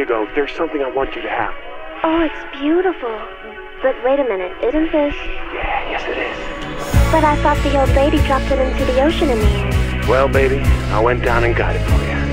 ago, there's something I want you to have. Oh, it's beautiful. But wait a minute, isn't this... Yeah, yes it is. But I thought the old lady dropped it into the ocean in the end. Well, baby, I went down and got it for you.